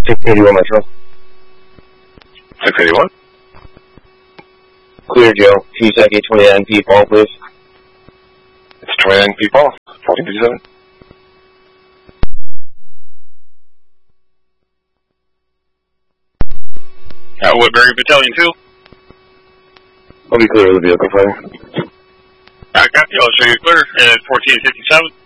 681 Metro. 681? Clear, Joe. Kiseki 29P, Paul, please. It's 29P, Paul. 1457. Woodbury Battalion 2. I'll be clear of the vehicle for you. Copy. I'll show you clear at 1457.